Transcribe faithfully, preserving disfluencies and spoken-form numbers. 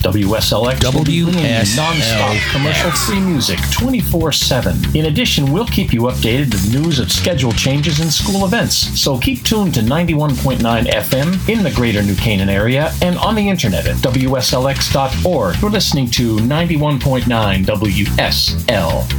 W S L X will be bringing you W S L X. non-stop commercial-free music twenty-four seven. In addition, we'll keep you updated with news of schedule changes and school events. So keep tuned to ninety-one point nine F M in the greater New Canaan area and on the internet at W S L X dot org. You're listening to ninety-one point nine W S L